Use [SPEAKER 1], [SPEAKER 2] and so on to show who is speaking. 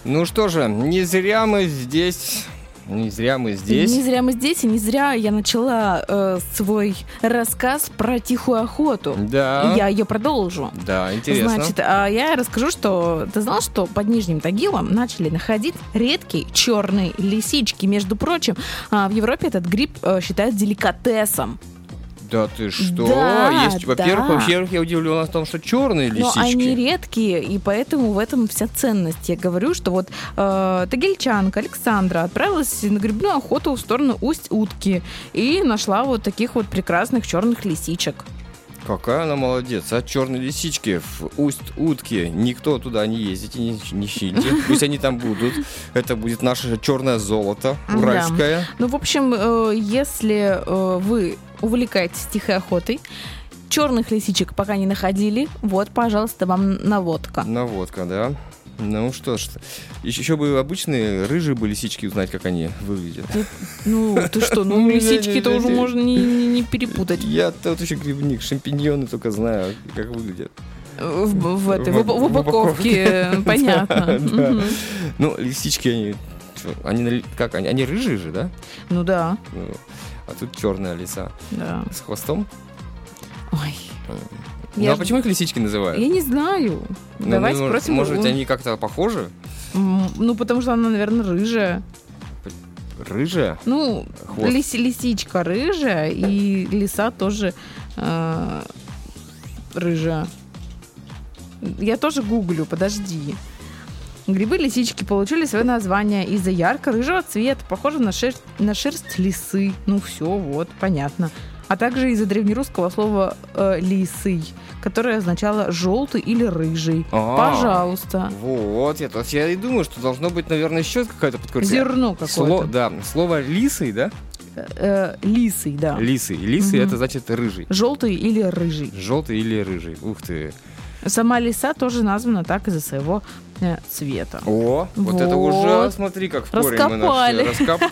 [SPEAKER 1] Ну что же, не зря мы здесь. Не зря мы здесь.
[SPEAKER 2] Не зря мы здесь, и не зря я начала свой рассказ про тихую охоту.
[SPEAKER 1] Да.
[SPEAKER 2] И я ее продолжу.
[SPEAKER 1] Да, интересно.
[SPEAKER 2] Значит, я расскажу, что ты знал, что под Нижним Тагилом начали находить редкие черные лисички. Между прочим, в Европе этот гриб считают деликатесом.
[SPEAKER 1] Да ты что?
[SPEAKER 2] Да,
[SPEAKER 1] Есть, во-первых, я удивлен о том, что черные лисички.
[SPEAKER 2] Но они редкие, и поэтому в этом вся ценность. Я говорю, что вот тагильчанка Александра отправилась на грибную охоту в сторону Усть-Утки и нашла вот таких вот прекрасных черных лисичек.
[SPEAKER 1] Какая она молодец, а черные лисички в Усть-Утке. Никто туда не ездите, не ищите. Пусть они там будут. Это будет наше черное золото уральское.
[SPEAKER 2] Да. Ну, в общем, если вы увлекаетесь тихой охотой, черных лисичек пока не находили, вот, пожалуйста, вам наводка.
[SPEAKER 1] Наводка, да. Ну что ж, еще бы обычные рыжие бы лисички узнать, как они выглядят.
[SPEAKER 2] Ты что, лисички-то уже можно не перепутать.
[SPEAKER 1] Я тут еще грибник, шампиньоны только знаю, как выглядят.
[SPEAKER 2] В упаковке, понятно.
[SPEAKER 1] Ну, лисички, они рыжие же, да?
[SPEAKER 2] Ну да.
[SPEAKER 1] А тут черная лиса.
[SPEAKER 2] Да.
[SPEAKER 1] С хвостом?
[SPEAKER 2] Ой.
[SPEAKER 1] А почему их лисички называют?
[SPEAKER 2] Я не знаю. Давай спросим.
[SPEAKER 1] Может быть, они как-то похожи?
[SPEAKER 2] Ну, потому что она, наверное, рыжая.
[SPEAKER 1] Рыжая?
[SPEAKER 2] Ну, лисичка рыжая, и лиса тоже рыжая. Я тоже гуглю, подожди. Грибы-лисички получили свое название из-за ярко-рыжего цвета, похожего на шерсть лисы. Ну все, вот, понятно. А также из-за древнерусского слова «лисый», которое означало «желтый» или «рыжий». Пожалуйста.
[SPEAKER 1] Вот, я и думаю, что должно быть, наверное, еще какая-то подкорка.
[SPEAKER 2] Зерно какое-то.
[SPEAKER 1] Слово «лисый», да?
[SPEAKER 2] Лисый, да.
[SPEAKER 1] Лисый, это значит рыжий.
[SPEAKER 2] Желтый или рыжий.
[SPEAKER 1] Желтый или рыжий, ух ты.
[SPEAKER 2] Сама лиса тоже названа так из-за своего цвета.
[SPEAKER 1] Вот это уже, смотри, как в корень мы нашли. Раскопали.